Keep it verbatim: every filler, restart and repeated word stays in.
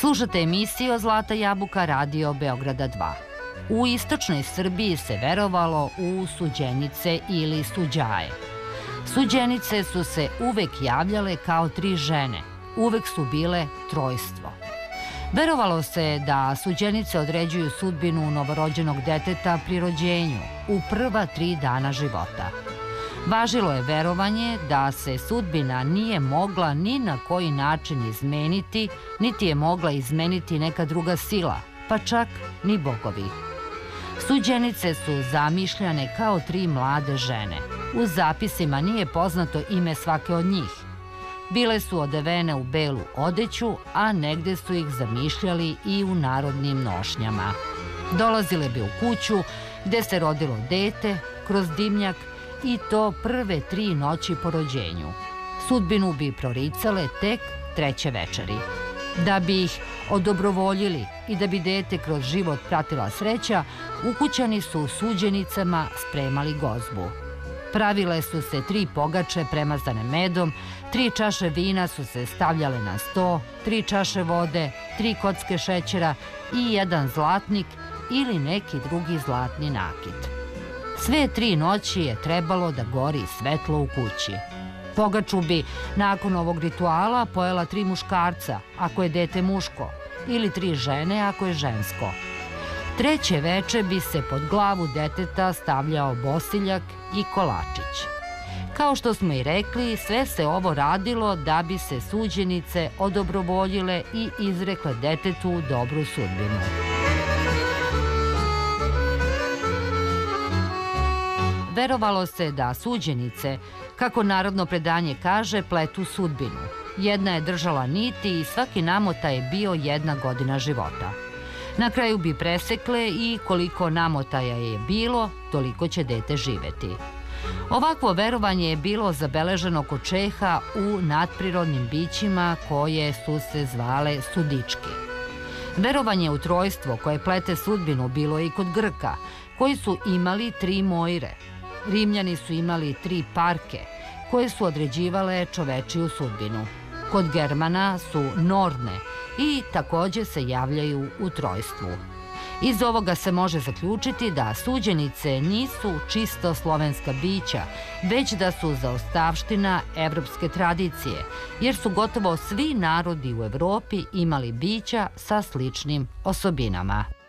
Slušate emisiju Zlata jabuka Radio Beograda dva. U istočnoj Srbiji se verovalo u suđenice ili suđaje. Suđenice su se uvek javljale kao tri žene, uvek su bile trojstvo. Verovalo se da suđenice određuju sudbinu novorođenog deteta pri rođenju u prva tri dana života. Važilo je verovanje da se sudbina nije mogla ni na koji način izmeniti, niti je mogla izmeniti neka druga sila, pa čak ni bogovi. Suđenice su zamišljane kao tri mlade žene. U zapisima nije poznato ime svake od njih. Bile su odevene u belu odeću, a negde su ih zamišljali i u narodnim nošnjama. Dolazile bi u kuću gde se rodilo dete, kroz dimnjak, i to prve tri noći po rođenju. Sudbinu bi proricale tek treće večeri. Da bi ih odobrovoljili i da bi dete kroz život pratila sreća, ukućani su suđenicama spremali gozbu. Pravile su se tri pogače premazane medom, tri čaše vina su se stavljale na sto, tri čaše vode, tri kocke šećera i jedan zlatnik ili neki drugi zlatni nakit. Sve tri noći je trebalo da gori svetlo u kući. Pogaču bi nakon ovog rituala pojela tri muškarca, ako je dete muško, ili tri žene, ako je žensko. Treće veče bi se pod glavu deteta stavljao bosiljak i kolačić. Kao što smo i rekli, sve se ovo radilo da bi se suđenice odobrovoljile i izrekle detetu dobru sudbinu. Verovalo se da suđenice, kako narodno predanje kaže, pletu sudbinu. Jedna je držala niti i svaki namotaj je bio jedna godina života. Na kraju bi presekle i koliko namotaja je bilo, toliko će dete živeti. Ovakvo verovanje je bilo zabeleženo kod Čeha u nadprirodnim bićima koje su se zvale sudički. Verovanje u trojstvo koje plete sudbinu bilo je i kod Grka, koji su imali tri mojre. Rimljani su imali tri parke, koje su određivale čovečiju sudbinu. Kod Germana su norne i takođe se javljaju u trojstvu. Iz ovoga se može zaključiti da suđenice nisu čisto slovenska bića, već da su zaostavština evropske tradicije, jer su gotovo svi narodi u Evropi imali bića sa sličnim osobinama.